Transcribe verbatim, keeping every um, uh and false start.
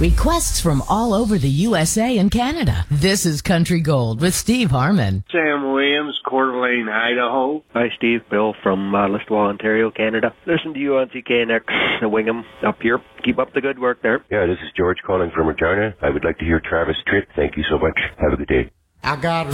Requests from all over the U S A and Canada. This is Country Gold with Steve Harmon. Sam Williams, Coeur d'Alene, Idaho. Hi, Steve. Bill from uh, Listowel, Ontario, Canada. Listen to you on C K N X, the Wingham, up here. Keep up the good work there. Yeah, this is George calling from Regina. I would like to hear Travis Tritt. Thank you so much. Have a good day. I got